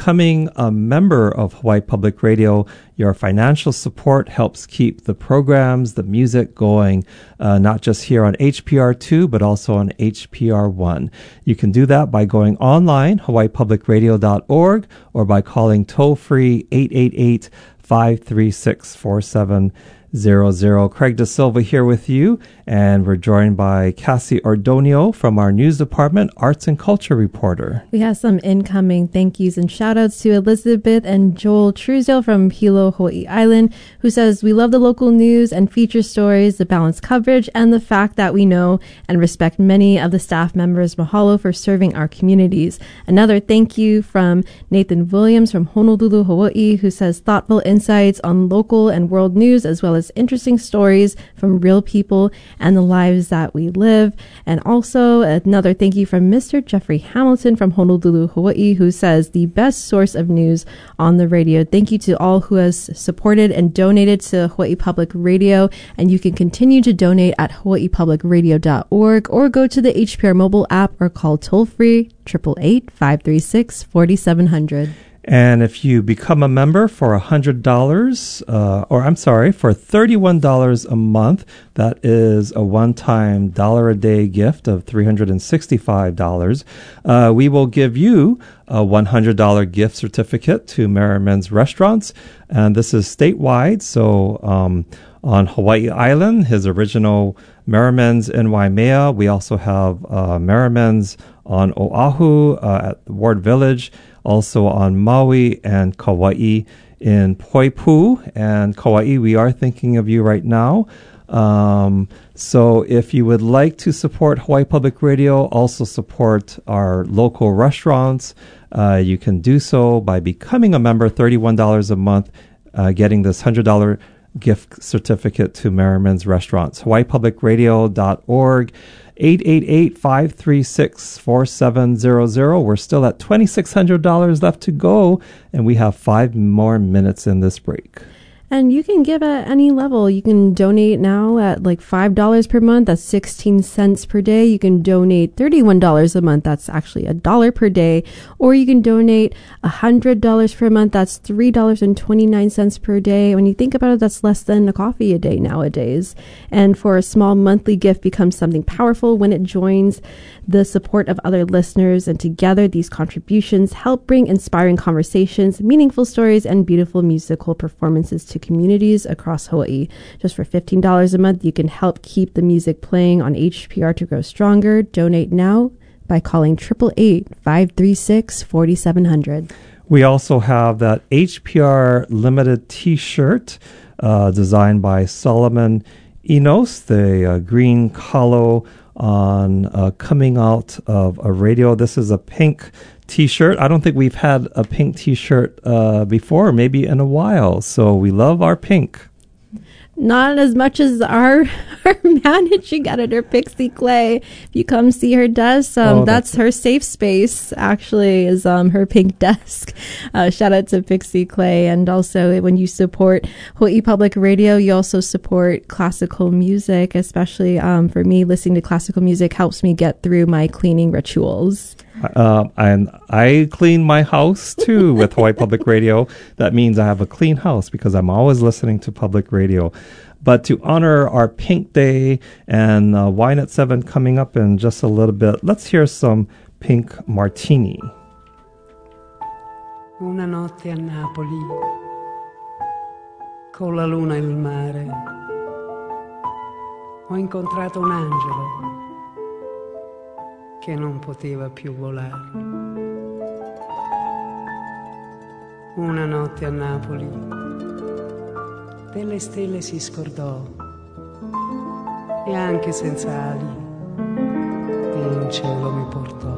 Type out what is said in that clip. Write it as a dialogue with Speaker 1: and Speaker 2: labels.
Speaker 1: becoming a member of Hawaii Public Radio, your financial support helps keep the programs, the music going, not just here on HPR2, but also on HPR1. You can do that by going online, hawaiipublicradio.org, or by calling toll-free 888-536-4700. Craig De Silva here with you, and we're joined by Cassie Ordonio from our news department, arts and culture reporter.
Speaker 2: We have some incoming thank yous and shout outs to Elizabeth and Joel Truesdale from Hilo, Hawaii Island, who says, "We love the local news and feature stories, the balanced coverage, and the fact that we know and respect many of the staff members. Mahalo for serving our communities." Another thank you from Nathan Williams from Honolulu, Hawaii, who says, "Thoughtful insights on local and world news, as well as interesting stories from real people and the lives that we live." And also another thank you from Mr. Jeffrey Hamilton from Honolulu, Hawaii, who says, "The best source of news on the radio." Thank you to all who has supported and donated to Hawaii Public Radio, and you can continue to donate at hawaiipublicradio.org or go to the HPR mobile app or call toll-free 888-536-4700.
Speaker 1: And if you become a member for $100, for $31 a month, that is a one-time $1 a gift of $365. We will give you a $100 gift certificate to Merriman's Restaurants, and this is statewide. So on Hawaii Island, his original Merriman's in Waimea. We also have Merriman's on Oahu at Ward Village, also on Maui and Kauai in Poipu. And Kauai, we are thinking of you right now. So if you would like to support Hawaii Public Radio, also support our local restaurants, you can do so by becoming a member, $31 a month, getting this $100 gift certificate to Merriman's Restaurants. hawaiipublicradio.org, 888-536-4700. We're still at $2,600 left to go, and we have 5 more minutes in this break.
Speaker 2: And you can give at any level. You can donate now at like $5 per month. That's 16 cents per day. You can donate $31 a month. That's actually $1 per day. Or you can donate $100 per month. That's $3.29 per day. When you think about it, that's less than a coffee a day nowadays. And for a small monthly gift becomes something powerful when it joins the support of other listeners. And together, these contributions help bring inspiring conversations, meaningful stories, and beautiful musical performances to communities across Hawaii. Just for $15 a month, you can help keep the music playing on HPR to grow stronger. Donate now by calling 888-536-4700.
Speaker 1: We also have that HPR limited T-shirt designed by Solomon Enos, the green kalo on coming out of a radio. This is a pink T-shirt. I don't think we've had a pink T-shirt before, maybe in a while. So we love our pink.
Speaker 2: Not as much as our managing editor, Pixie Clay. If you come see her desk, that's her safe space, actually, is her pink desk. Shout out to Pixie Clay. And also, when you support Hawaii Public Radio, you also support classical music, especially for me, listening to classical music helps me get through my cleaning rituals.
Speaker 1: And I clean my house too with Hawaii Public Radio. That means I have a clean house because I'm always listening to public radio. But to honor our Pink Day and Wine at 7 coming up in just a little bit, let's hear some Pink Martini.
Speaker 3: Una notte a Napoli, con la luna e il mare, ho incontrato un angelo che non poteva più volare. Una notte a Napoli delle stelle si scordò e anche senza ali in cielo mi portò.